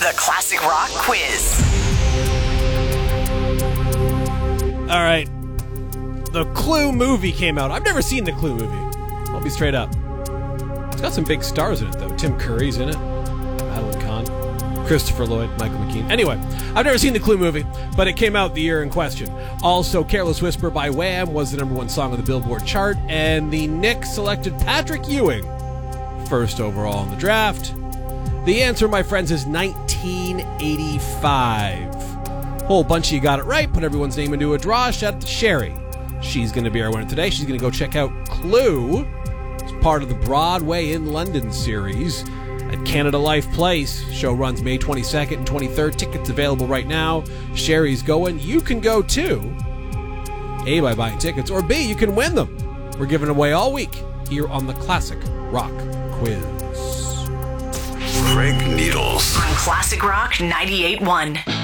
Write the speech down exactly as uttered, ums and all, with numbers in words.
The Classic Rock Quiz. All right. The Clue movie came out. I've never seen the Clue movie. I'll be straight up. It's got some big stars in it, though. Tim Curry's in it. Madeline Kahn. Christopher Lloyd. Michael McKean. Anyway, I've never seen the Clue movie, but it came out the year in question. Also, Careless Whisper by Wham was the number one song on the Billboard chart, and the Knicks selected Patrick Ewing first overall in the draft. The answer, my friends, is nineteen eighty-five. Whole bunch of you got it right. Put everyone's name into a draw. Shout out to Sherry. She's going to be our winner today. She's going to go check out Clue. It's part of the Broadway in London series at Canada Life Place. Show runs May twenty-second and twenty-third. Tickets available right now. Sherry's going. You can go too. A, by buying tickets, or B, you can win them. We're giving away all week here on the Classic Rock Quiz. Craig Needles On Classic Rock ninety-eight point one.